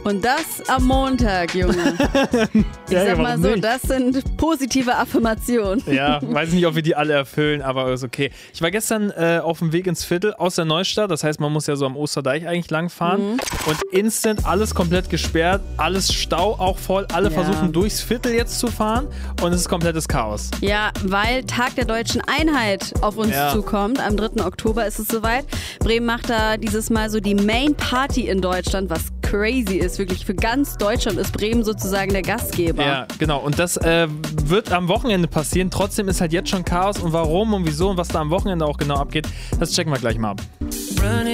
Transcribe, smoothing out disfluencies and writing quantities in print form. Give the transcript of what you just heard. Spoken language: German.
Und das am Montag, Junge. Ich sag mal so, das sind positive Affirmationen. Ja, weiß nicht, ob wir die alle erfüllen, aber ist okay. Ich war gestern auf dem Weg ins Viertel aus der Neustadt, das heißt, man muss ja so am Osterdeich eigentlich langfahren und instant alles komplett gesperrt, alles Stau auch voll, alle versuchen durchs Viertel jetzt zu fahren und es ist komplettes Chaos. Ja, weil Tag der Deutschen Einheit auf uns zukommt. Am 3. Oktober ist es soweit. Bremen macht da dieses Mal so die Main Party in Deutschland, was crazy ist. Wirklich für ganz Deutschland ist Bremen sozusagen der Gastgeber. Ja, genau. Und das wird am Wochenende passieren. Trotzdem ist halt jetzt schon Chaos. Und warum und wieso und was da am Wochenende auch genau abgeht, das checken wir gleich mal ab.